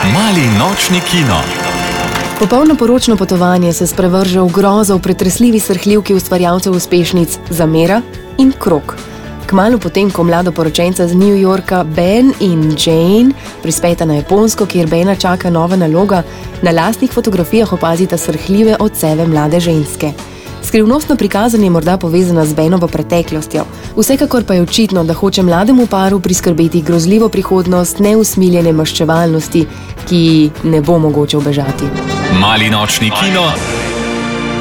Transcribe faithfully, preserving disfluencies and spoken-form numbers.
Mali nočni kino. Popolno poročno potovanje se sprevrže v grozo v pretresljivi srhljivki ustvarjalcev uspešnic Zamera in Krog. Kmalu potem, ko mladoporočenca z New Yorka Ben in Jane prispeta na Japonsko, kjer Bena čaka nova naloga, na lastnih fotografijah opazita srhljive odseve mlade ženske. Skrivnostno prikazanje je morda povezana z Benovo preteklostjo. Vsekakor pa je očitno, da hoče mlademu paru priskrbeti grozljivo prihodnost neusmiljene maščevalnosti, ki ne bo mogoče ubežati. Mali nočni kino.